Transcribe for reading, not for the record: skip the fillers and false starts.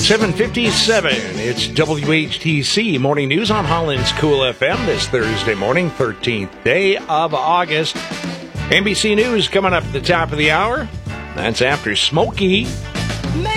7:57. It's WHTC Morning News on Holland's Cool FM this Thursday morning, 13th day of August. NBC News coming up at the top of the hour. That's after Smokey